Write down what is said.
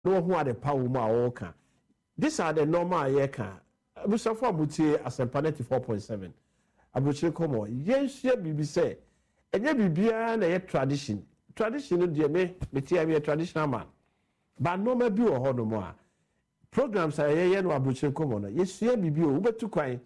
no who are the power ma can. These are the normal year can. We suffer mutie as a 4.7. Abuche komo. Yes, ye bibi say. Enye bibia na ye tradition. Tradition no de me tie me traditional man. But no ma bi wo ho no mo a. Programs are ye no abuche komo no. Yes, ye bibi o ubetu kwan.